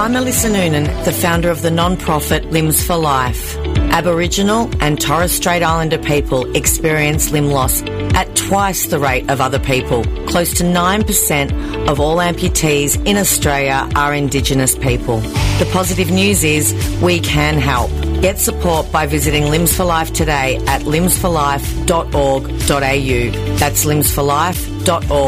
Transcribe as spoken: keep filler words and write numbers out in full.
I'm Alyssa Noonan, the founder of the non-profit Limbs for Life. Aboriginal and Torres Strait Islander people experience limb loss at twice the rate of other people. Close to nine percent of all amputees in Australia are Indigenous people. The positive news is we can help. Get support by visiting Limbs for Life today at limbs for life dot org dot a u. That's limbs for life dot org.